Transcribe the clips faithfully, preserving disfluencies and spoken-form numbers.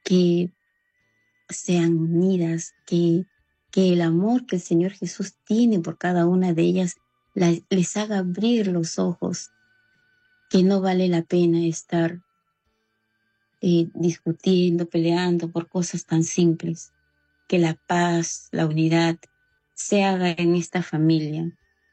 que sean unidas, que, que el amor que el Señor Jesús tiene por cada una de ellas la, les haga abrir los ojos, que no vale la pena estar eh, discutiendo, peleando por cosas tan simples, que la paz, la unidad se haga en esta familia.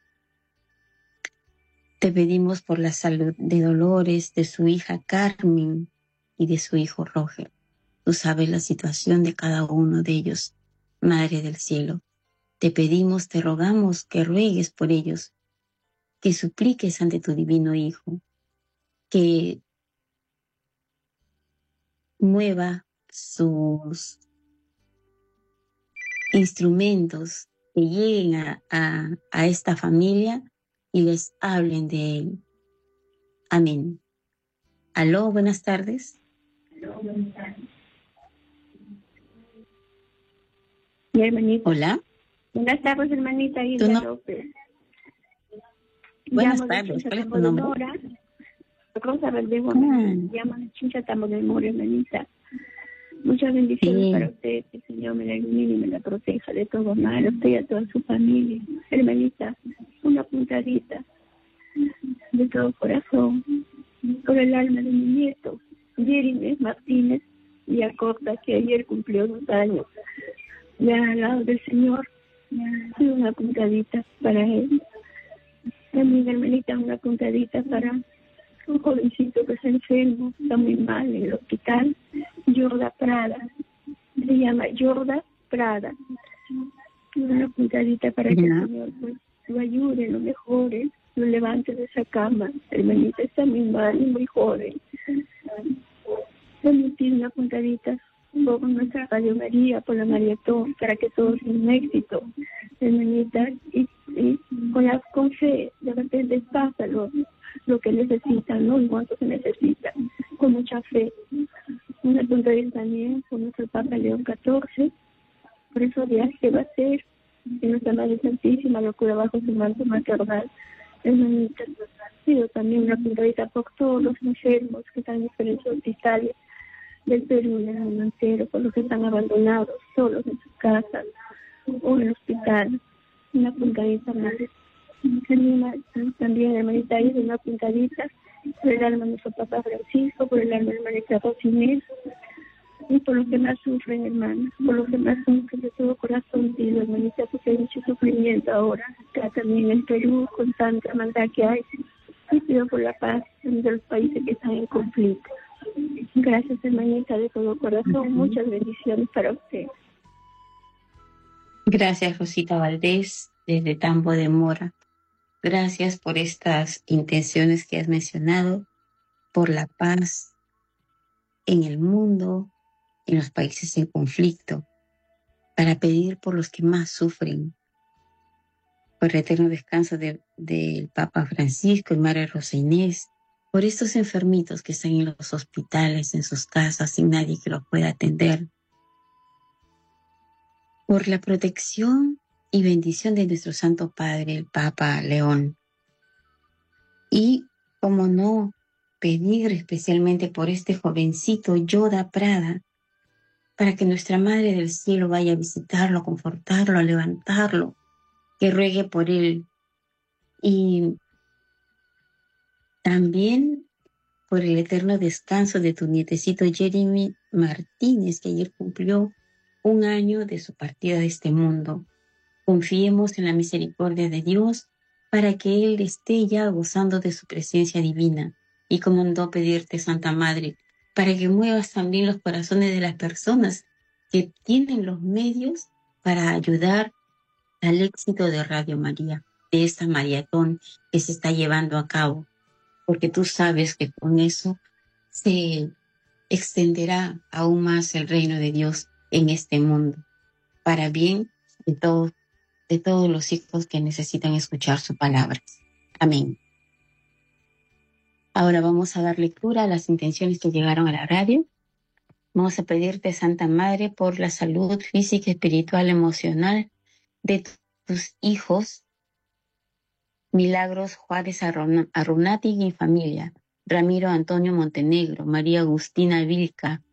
Te pedimos por la salud de Dolores, de su hija Carmen y de su hijo Roger. Tú sabes la situación de cada uno de ellos, Madre del Cielo. Te pedimos, te rogamos que ruegues por ellos, que supliques ante tu divino Hijo, que mueva sus instrumentos, que lleguen a, a, a esta familia y les hablen de Él. Amén. Aló, buenas tardes. Aló, buenas tardes. Mi hermanita. Hola. Buenas tardes, hermanita Hilda no? López. Buenas Llamo tardes, de ¿cuál es tu nombre? Mora. Rosa Valdejo, Ah. llamo de Chinchotamo de Mora, hermanita. Muchas bendiciones Sí. para usted, que el Señor me la ilumine y me la proteja de todo mal, a usted y a toda su familia. Hermanita, una puntadita de todo corazón por el alma de mi nieto, Jeremy Martínez Villacorta, que ayer cumplió dos años. Ya al lado del Señor, y una puntadita para él. También, hermanita, una puntadita para un jovencito que está enfermo, está muy mal en el hospital, Yorda Prada. Se llama Yorda Prada. Una puntadita para que el Señor pues, lo ayude, lo mejore, lo levante de esa cama. Hermanita está muy mal y muy joven. También tiene una puntadita por nuestra Radio María, por la maratón, para que todo sea un éxito, hermanita, y, y con, la, con fe, de repente pasa lo, lo que necesitan, no cuánto se necesita, con mucha fe. Una puntadita también por nuestro Papa León catorce, por esos viajes que va a hacer, y nuestra Madre Santísima, lo cura bajo su manto maternal, hermanita. Pido también una puntadita por todos los enfermos que están en diferentes hospitales del Perú y del mundo entero, por los que están abandonados, solos en sus casas o en el hospital. Una puntadita más. También, también hermanita, ahí de una puntadita por el alma de nuestro Papa Francisco, por el alma de hermanita Rosinés, y por los que más sufren, hermanas, por los que más sufren de todo corazón, pido, hermanita, porque hay mucho sufrimiento ahora, acá también en Perú, con tanta maldad que hay, y pido por la paz de los países que están en conflicto. Gracias, hermanita, de todo corazón. Uh-huh. Muchas bendiciones para usted. Gracias, Rosita Valdés, desde Tambo de Mora. Gracias por estas intenciones que has mencionado, por la paz en el mundo, en los países en conflicto, para pedir por los que más sufren, por el eterno descanso del de Papa Francisco y María Rosa Inés, por estos enfermitos que están en los hospitales, en sus casas, sin nadie que los pueda atender, por la protección y bendición de nuestro Santo Padre, el Papa León. Y, como no, pedir especialmente por este jovencito Yoda Prada, para que nuestra Madre del Cielo vaya a visitarlo, a confortarlo, a levantarlo, que ruegue por él. Y también por el eterno descanso de tu nietecito Jeremy Martínez, que ayer cumplió un año de su partida de este mundo. Confiemos en la misericordia de Dios para que Él esté ya gozando de su presencia divina. Y como no pedirte, Santa Madre, para que muevas también los corazones de las personas que tienen los medios para ayudar al éxito de Radio María, de esta maratón que se está llevando a cabo. Porque tú sabes que con eso se extenderá aún más el reino de Dios en este mundo, para bien de todos, de todos los hijos que necesitan escuchar su palabra. Amén. Ahora vamos a dar lectura a las intenciones que llegaron a la radio. Vamos a pedirte, Santa Madre, por la salud física, espiritual, emocional de tus hijos, Milagros Juárez Arrunati y familia, Ramiro Antonio Montenegro, María Agustina Vilca,